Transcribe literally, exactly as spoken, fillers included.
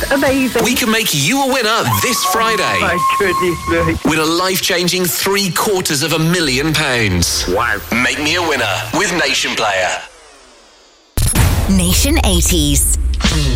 amazing. We can make you a winner this Friday. Oh, my goodness me. Win a life-changing three quarters of a million pounds. Wow. Make me a winner with Nation Player. Nation eighties.